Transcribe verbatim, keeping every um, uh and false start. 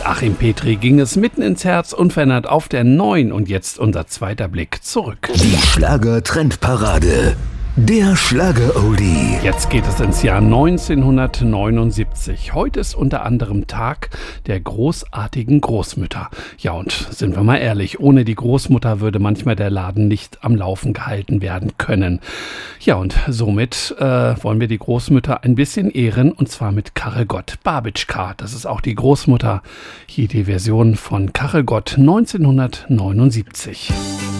Mit Achim Petri ging es mitten ins Herz, unverändert auf der neun und jetzt unser zweiter Blick zurück. Die Schlager-Trendparade. Der Schlager-Oldie. Jetzt geht es ins Jahr neunzehnhundertneunundsiebzig. Heute ist unter anderem Tag der großartigen Großmütter. Ja, und sind wir mal ehrlich, ohne die Großmutter würde manchmal der Laden nicht am Laufen gehalten werden können. Ja, und somit äh, wollen wir die Großmütter ein bisschen ehren, und zwar mit Karre Gott. Babitschka, das ist auch die Großmutter. Hier die Version von Karre Gott neunzehnhundertneunundsiebzig.